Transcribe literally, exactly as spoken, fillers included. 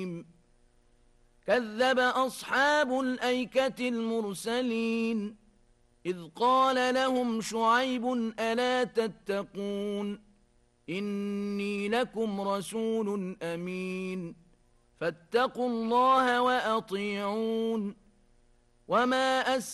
كذب أصحاب الأيكة المرسلين إذ قال لهم شعيب ألا تتقون إني لكم رسول أمين فاتقوا الله وأطيعون وما أس